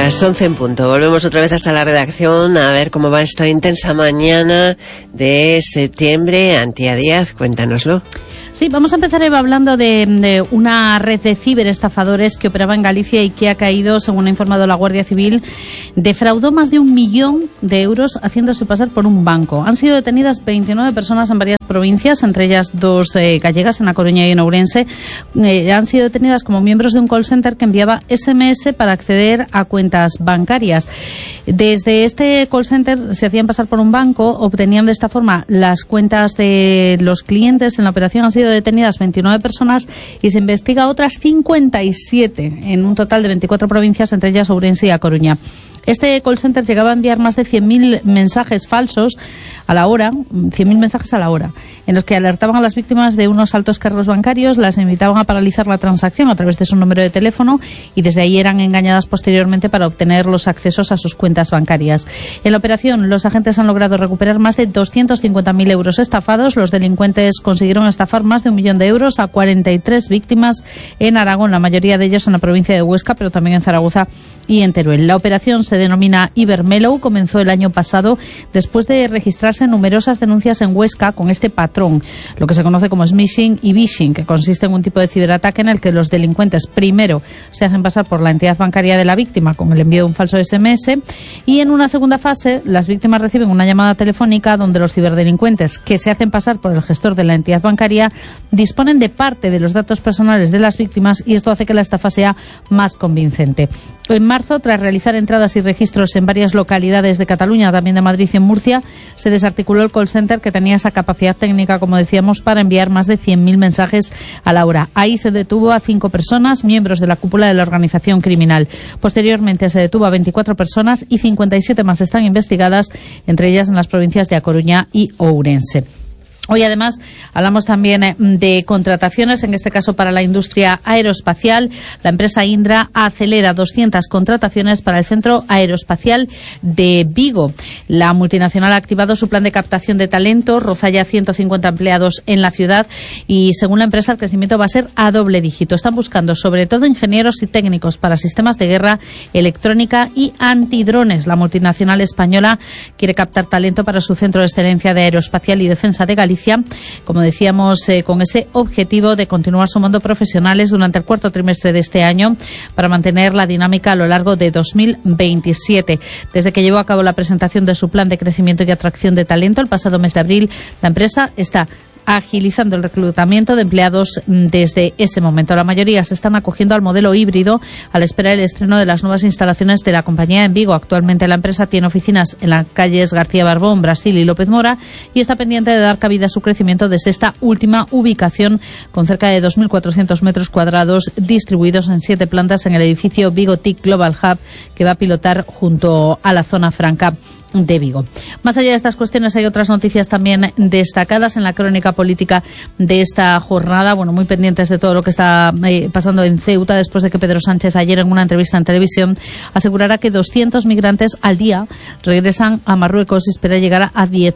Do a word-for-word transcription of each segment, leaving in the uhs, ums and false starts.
Las once en punto. Volvemos otra vez hasta la redacción a ver cómo va esta intensa mañana de septiembre. Antía Díaz, cuéntanoslo. Sí, vamos a empezar, Eva, hablando de, de una red de ciberestafadores que operaba en Galicia y que ha caído, según ha informado la Guardia Civil, defraudó más de un millón de euros haciéndose pasar por un banco. Han sido detenidas veintinueve personas en varias provincias, entre ellas dos eh, gallegas, en A Coruña y en Ourense. Eh, han sido detenidas como miembros de un call center que enviaba ese eme ese para acceder a cuentas bancarias. Desde este call center se hacían pasar por un banco, obtenían de esta forma las cuentas de los clientes. En la operación han sido detenidas veintinueve personas y se investiga otras cincuenta y siete en un total de veinticuatro provincias, entre ellas Ourense y A Coruña. Este call center llegaba a enviar más de cien mil mensajes falsos a la hora, cien mil mensajes a la hora, en los que alertaban a las víctimas de unos altos cargos bancarios, las invitaban a paralizar la transacción a través de su número de teléfono y desde ahí eran engañadas posteriormente para obtener los accesos a sus cuentas bancarias. En la operación, los agentes han logrado recuperar más de doscientos cincuenta mil euros estafados. Los delincuentes consiguieron estafar más de un millón de euros a cuarenta y tres víctimas en Aragón, la mayoría de ellas en la provincia de Huesca, pero también en Zaragoza y en Teruel. La operación se denomina Ibermellow, comenzó el año pasado después de registrarse numerosas denuncias en Huesca con este patrón, lo que se conoce como smishing y vishing, que consiste en un tipo de ciberataque en el que los delincuentes primero se hacen pasar por la entidad bancaria de la víctima con el envío de un falso ese eme ese y en una segunda fase las víctimas reciben una llamada telefónica donde los ciberdelincuentes, que se hacen pasar por el gestor de la entidad bancaria, disponen de parte de los datos personales de las víctimas y esto hace que la estafa sea más convincente. En marzo, tras realizar entradas y registros en varias localidades de Cataluña, también de Madrid y en Murcia, se desarticuló el call center que tenía esa capacidad técnica, como decíamos, para enviar más de cien mil mensajes a la hora. Ahí se detuvo a cinco personas, miembros de la cúpula de la organización criminal. Posteriormente se detuvo a veinticuatro personas y cincuenta y siete más están investigadas, entre ellas en las provincias de A Coruña y Ourense. Hoy, además, hablamos también de contrataciones, en este caso para la industria aeroespacial. La empresa Indra acelera doscientas contrataciones para el Centro Aeroespacial de Vigo. La multinacional ha activado su plan de captación de talento, roza ya ciento cincuenta empleados en la ciudad y, según la empresa, el crecimiento va a ser a doble dígito. Están buscando, sobre todo, ingenieros y técnicos para sistemas de guerra, electrónica y antidrones. La multinacional española quiere captar talento para su Centro de Excelencia de Aeroespacial y Defensa de Galicia, como decíamos, eh, con ese objetivo de continuar sumando profesionales durante el cuarto trimestre de este año para mantener la dinámica a lo largo de dos mil veintisiete. Desde que llevó a cabo la presentación de su plan de crecimiento y atracción de talento el pasado mes de abril, la empresa está agilizando el reclutamiento de empleados desde ese momento. La mayoría se están acogiendo al modelo híbrido a la espera del estreno de las nuevas instalaciones de la compañía en Vigo. Actualmente la empresa tiene oficinas en las calles García Barbón, Brasil y López Mora y está pendiente de dar cabida a su crecimiento desde esta última ubicación con cerca de dos mil cuatrocientos metros cuadrados distribuidos en siete plantas en el edificio Vigo T I C Global Hub que va a pilotar junto a la zona franca de Vigo. Más allá de estas cuestiones hay otras noticias también destacadas en la crónica política de esta jornada, bueno, muy pendientes de todo lo que está eh, pasando en Ceuta después de que Pedro Sánchez ayer en una entrevista en televisión asegurara que doscientos migrantes al día regresan a Marruecos y espera llegar a diez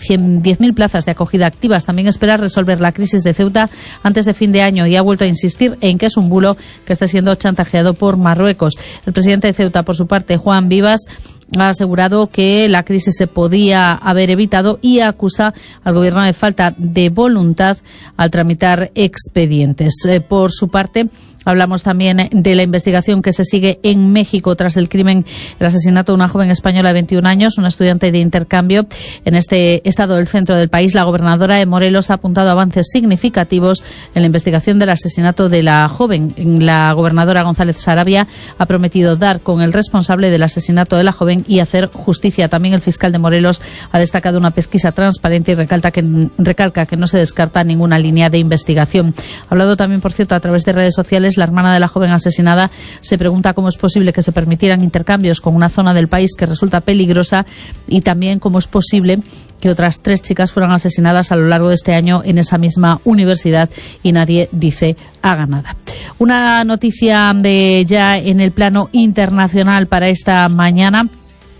mil plazas de acogida activas. También espera resolver la crisis de Ceuta antes de fin de año y ha vuelto a insistir en que es un bulo que está siendo chantajeado por Marruecos. El presidente de Ceuta, por su parte, Juan Vivas, ha asegurado que la crisis se podía haber evitado y acusa al gobierno de falta de voluntad al tramitar expedientes. Eh, por su parte, hablamos también de la investigación que se sigue en México tras el crimen, el asesinato de una joven española de veintiún años, una estudiante de intercambio. En este estado del centro del país, la gobernadora de Morelos ha apuntado avances significativos en la investigación del asesinato de la joven. La gobernadora González Sarabia ha prometido dar con el responsable del asesinato de la joven y hacer justicia. También el fiscal de Morelos ha destacado una pesquisa transparente y recalca que, recalca que no se descarta ninguna línea de investigación. Ha hablado también, por cierto, a través de redes sociales. La hermana de la joven asesinada se pregunta cómo es posible que se permitieran intercambios con una zona del país que resulta peligrosa y también cómo es posible que otras tres chicas fueran asesinadas a lo largo de este año en esa misma universidad y nadie dice haga nada. Una noticia de ya en el plano internacional para esta mañana.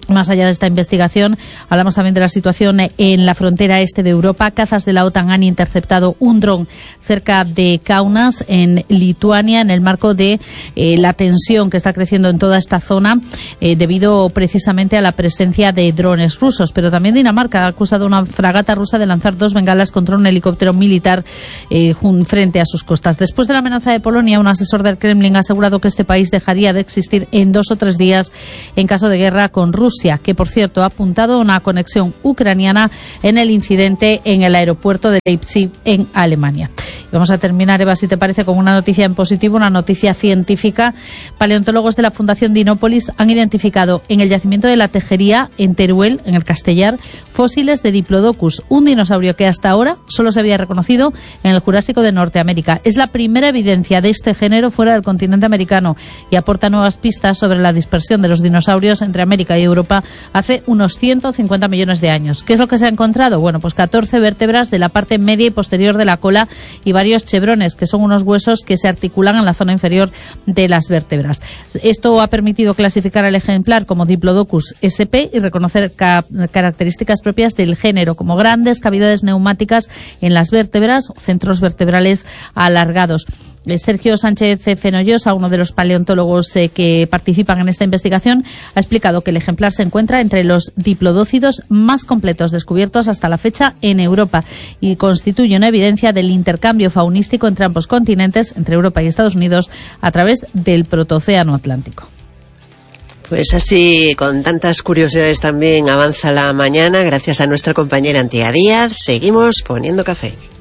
Más allá de esta investigación, hablamos también de la situación en la frontera este de Europa. Cazas de la OTAN han interceptado un dron cerca de Kaunas, en Lituania, en el marco de eh, la tensión que está creciendo en toda esta zona, eh, debido precisamente a la presencia de drones rusos. Pero también Dinamarca ha acusado a una fragata rusa de lanzar dos bengalas contra un helicóptero militar eh, frente a sus costas. Después de la amenaza de Polonia, un asesor del Kremlin ha asegurado que este país dejaría de existir en dos o tres días en caso de guerra con Rusia, que por cierto ha apuntado a una conexión ucraniana en el incidente en el aeropuerto de Leipzig en Alemania. Y vamos a terminar, Eva, si te parece, con una noticia en positivo, una noticia científica. Paleontólogos de la Fundación Dinópolis han identificado en el yacimiento de la Tejería, en Teruel, en el Castellar, fósiles de Diplodocus, un dinosaurio que hasta ahora solo se había reconocido en el Jurásico de Norteamérica. Es la primera evidencia de este género fuera del continente americano y aporta nuevas pistas sobre la dispersión de los dinosaurios entre América y Europa hace unos ciento cincuenta millones de años. ¿Qué es lo que se ha encontrado? Bueno, pues catorce vértebras de la parte media y posterior de la cola y varios chevrones, que son unos huesos que se articulan en la zona inferior de las vértebras. Esto ha permitido clasificar al ejemplar como Diplodocus S P y reconocer ca- características propias del género, como grandes cavidades neumáticas en las vértebras, centros vertebrales alargados. Sergio Sánchez Fenollosa, uno de los paleontólogos eh, que participan en esta investigación, ha explicado que el ejemplar se encuentra entre los diplodócidos más completos descubiertos hasta la fecha en Europa y constituye una evidencia del intercambio faunístico entre ambos continentes, entre Europa y Estados Unidos, a través del Protoocéano Atlántico. Pues así, con tantas curiosidades también avanza la mañana, gracias a nuestra compañera Antía Díaz. Seguimos poniendo café.